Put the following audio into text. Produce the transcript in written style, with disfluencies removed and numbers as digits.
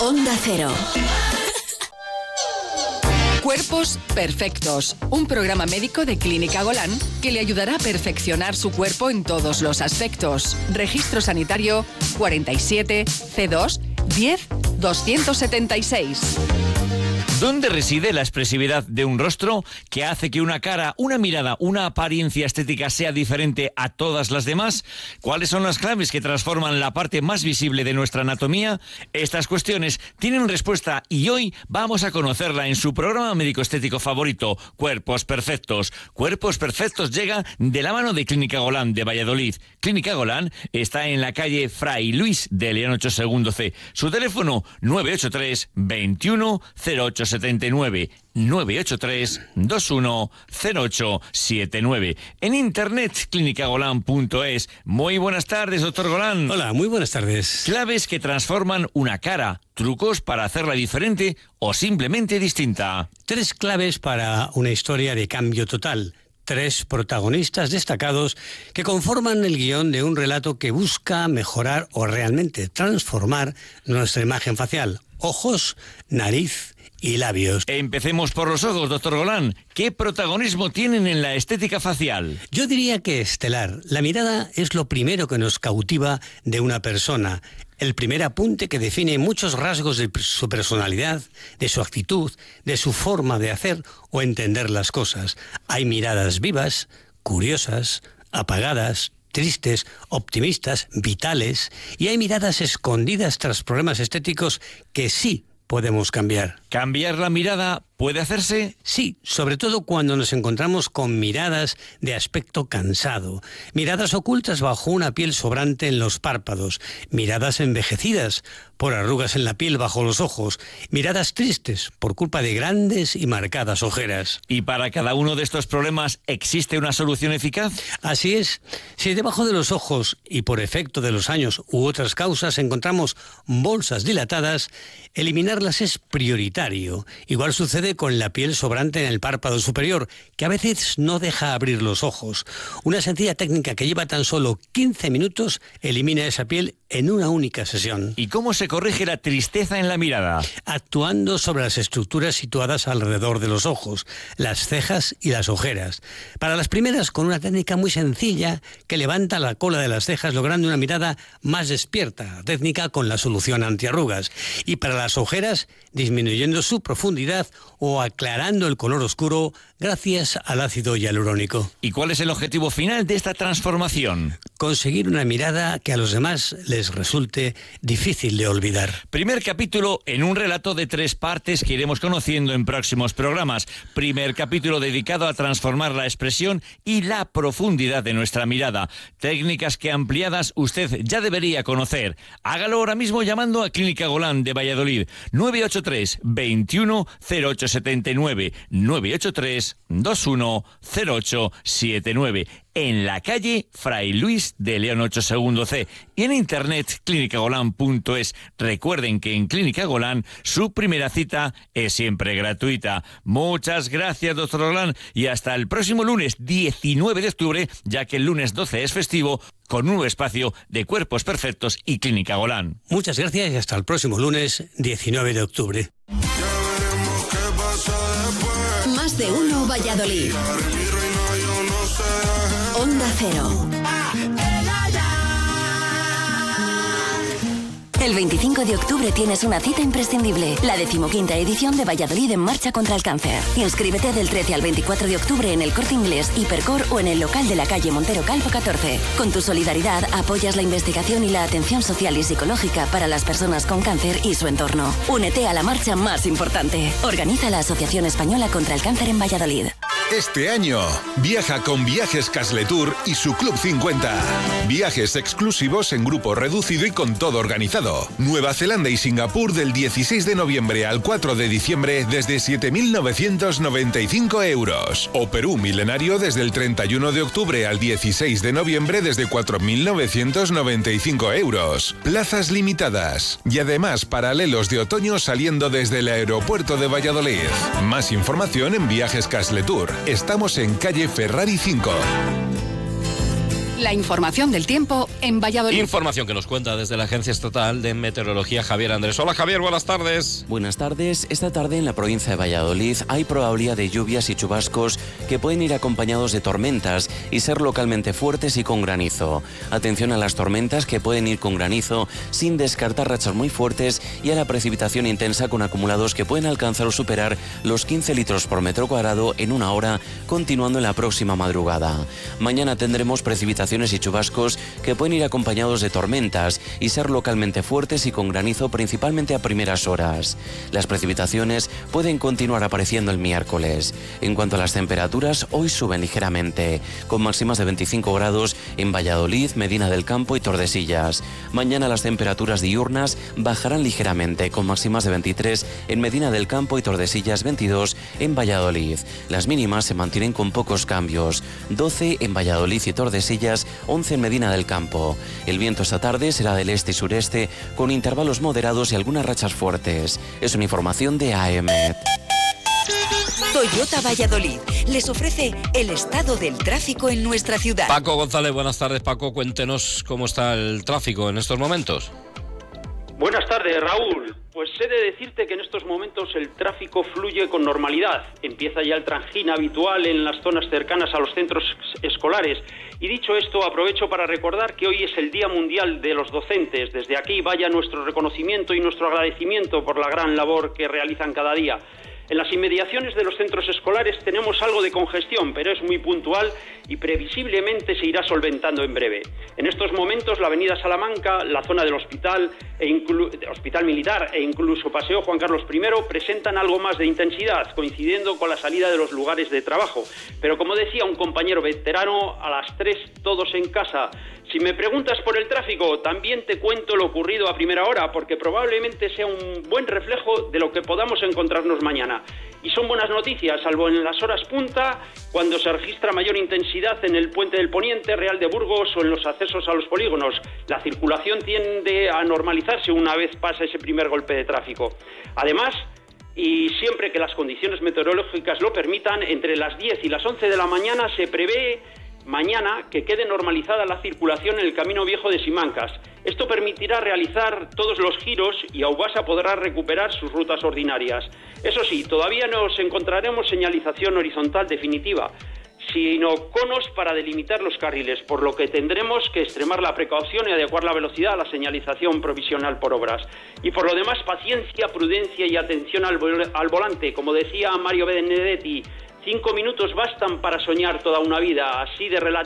Onda Cero. Cuerpos Perfectos, un programa médico de Clínica Golán que le ayudará a perfeccionar su cuerpo en todos los aspectos. Registro sanitario 47 C2 10 276. ¿Dónde reside la expresividad de un rostro que hace que una cara, una mirada, una apariencia estética sea diferente a todas las demás? ¿Cuáles son las claves que transforman la parte más visible de nuestra anatomía? Estas cuestiones tienen respuesta y hoy vamos a conocerla en su programa médico estético favorito, Cuerpos Perfectos. Cuerpos Perfectos llega de la mano de Clínica Golán de Valladolid. Clínica Golán está en la calle Fray Luis de León 8 segundo C. Su teléfono 983 21 08 79 983 21 08 79. En internet, clinicagolan.es. Muy buenas tardes, doctor Golán. Hola, muy buenas tardes. Claves que transforman una cara, trucos para hacerla diferente o simplemente distinta. 3 claves para una historia de cambio total. 3 protagonistas destacados que conforman el guión de un relato que busca mejorar o realmente transformar nuestra imagen facial. Ojos, nariz y labios. Empecemos por los ojos, doctor Golán. ¿Qué protagonismo tienen en la estética facial? Yo diría que estelar. La mirada es lo primero que nos cautiva de una persona. El primer apunte que define muchos rasgos de su personalidad, de su actitud, de su forma de hacer o entender las cosas. Hay miradas vivas, curiosas, apagadas, tristes, optimistas, vitales, y hay miradas escondidas tras problemas estéticos que sí podemos cambiar. ¿Cambiar la mirada puede hacerse? Sí, sobre todo cuando nos encontramos con miradas de aspecto cansado, miradas ocultas bajo una piel sobrante en los párpados, miradas envejecidas por arrugas en la piel bajo los ojos, miradas tristes por culpa de grandes y marcadas ojeras. ¿Y para cada uno de estos problemas existe una solución eficaz? Así es. Si debajo de los ojos y por efecto de los años u otras causas encontramos bolsas dilatadas, eliminarlas es prioritario. Igual sucede con la piel sobrante en el párpado superior, que a veces no deja abrir los ojos. Una sencilla técnica que lleva tan solo 15 minutos elimina esa piel en una única sesión. ¿Y cómo se corrige la tristeza en la mirada? Actuando sobre las estructuras situadas alrededor de los ojos, las cejas y las ojeras. Para las primeras, con una técnica muy sencilla que levanta la cola de las cejas logrando una mirada más despierta, técnica con la solución antiarrugas. Y para las ojeras, disminuyendo su profundidad o aclarando el color oscuro gracias al ácido hialurónico. ¿Y cuál es el objetivo final de esta transformación? Conseguir una mirada que a los demás les resulte difícil de olvidar. Primer capítulo en un relato de 3 partes que iremos conociendo en próximos programas. Primer capítulo dedicado a transformar la expresión y la profundidad de nuestra mirada. Técnicas que ampliadas usted ya debería conocer. Hágalo ahora mismo llamando a Clínica Golán de Valladolid. 983 21 08 79 983 21 08 79. En la calle Fray Luis de León 8 segundo C y en internet clinicagolan.es. Recuerden que en Clínica Golán su primera cita es siempre gratuita. Muchas gracias, doctor Golán, y hasta el próximo lunes 19 de octubre, ya que el lunes 12 es festivo, con un nuevo espacio de Cuerpos Perfectos y Clínica Golán. Muchas gracias y hasta el próximo lunes 19 de octubre. Más de uno Valladolid. Onda Cero. El 25 de octubre tienes una cita imprescindible, la 15ª edición de Valladolid en Marcha contra el Cáncer. Inscríbete del 13 al 24 de octubre en el Corte Inglés, Hipercor o en el local de la calle Montero Calvo 14. Con tu solidaridad apoyas la investigación y la atención social y psicológica para las personas con cáncer y su entorno. Únete a la marcha más importante. Organiza la Asociación Española contra el Cáncer en Valladolid. Este año, viaja con Viajes Casletur y su Club 50. Viajes exclusivos en grupo reducido y con todo organizado. Nueva Zelanda y Singapur del 16 de noviembre al 4 de diciembre desde 7.995 euros. O Perú milenario desde el 31 de octubre al 16 de noviembre desde 4.995 euros. Plazas limitadas. Y además paralelos de otoño saliendo desde el aeropuerto de Valladolid. Más información en Viajes Casletur. Estamos en calle Ferrari 5. La información del tiempo en Valladolid. Información que nos cuenta desde la Agencia Estatal de Meteorología Javier Andrés. Hola Javier, buenas tardes. Buenas tardes. Esta tarde en la provincia de Valladolid hay probabilidad de lluvias y chubascos que pueden ir acompañados de tormentas y ser localmente fuertes y con granizo. Atención a las tormentas que pueden ir con granizo sin descartar rachas muy fuertes y a la precipitación intensa con acumulados que pueden alcanzar o superar los 15 litros por metro cuadrado en una hora, continuando en la próxima madrugada. Mañana tendremos precipitaciones y chubascos que pueden ir acompañados de tormentas y ser localmente fuertes y con granizo principalmente a primeras horas. Las precipitaciones pueden continuar apareciendo el miércoles. En cuanto a las temperaturas, hoy suben ligeramente, con máximas de 25 grados en Valladolid, Medina del Campo y Tordesillas. Mañana las temperaturas diurnas bajarán ligeramente, con máximas de 23 en Medina del Campo y Tordesillas, 22 en Valladolid. Las mínimas se mantienen con pocos cambios, 12 en Valladolid y Tordesillas, 11 en Medina del Campo. El viento esta tarde será del este y sureste, con intervalos moderados y algunas rachas fuertes. Es una información de AEMET. Toyota Valladolid les ofrece el estado del tráfico en nuestra ciudad. Paco González, buenas tardes. Paco, cuéntenos cómo está el tráfico en estos momentos. Buenas tardes, Raúl. Pues he de decirte que en estos momentos el tráfico fluye con normalidad. Empieza ya el trajín habitual en las zonas cercanas a los centros escolares. Y dicho esto, aprovecho para recordar que hoy es el Día Mundial de los Docentes. Desde aquí vaya nuestro reconocimiento y nuestro agradecimiento por la gran labor que realizan cada día. En las inmediaciones de los centros escolares tenemos algo de congestión, pero es muy puntual y previsiblemente se irá solventando en breve. En estos momentos la avenida Salamanca, la zona del Hospital Militar e incluso Paseo Juan Carlos I presentan algo más de intensidad, coincidiendo con la salida de los lugares de trabajo. Pero como decía un compañero veterano, a las 3 todos en casa. Si me preguntas por el tráfico, también te cuento lo ocurrido a primera hora, porque probablemente sea un buen reflejo de lo que podamos encontrarnos mañana. Y son buenas noticias, salvo en las horas punta, cuando se registra mayor intensidad en el Puente del Poniente, Real de Burgos o en los accesos a los polígonos. La circulación tiende a normalizarse una vez pasa ese primer golpe de tráfico. Además, y siempre que las condiciones meteorológicas lo permitan, entre las 10 y las 11 de la mañana se prevé mañana que quede normalizada la circulación en el Camino Viejo de Simancas. Esto permitirá realizar todos los giros y Aubasa podrá recuperar sus rutas ordinarias. Eso sí, todavía nos encontraremos señalización horizontal definitiva, sino conos para delimitar los carriles, por lo que tendremos que extremar la precaución y adecuar la velocidad a la señalización provisional por obras. Y por lo demás, paciencia, prudencia y atención al volante. Como decía Mario Benedetti, 5 minutos bastan para soñar toda una vida. Así de relativo